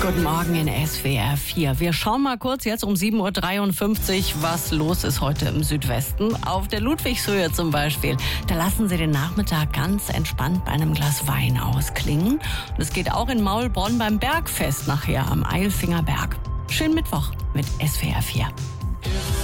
Guten Morgen in SWR 4. Wir schauen mal kurz jetzt um 7.53 Uhr, was los ist heute im Südwesten. Auf der Ludwigshöhe zum Beispiel. Da lassen Sie den Nachmittag ganz entspannt bei einem Glas Wein ausklingen. Und es geht auch in Maulbronn beim Bergfest nachher am Eilfinger Berg. Schönen Mittwoch mit SWR 4.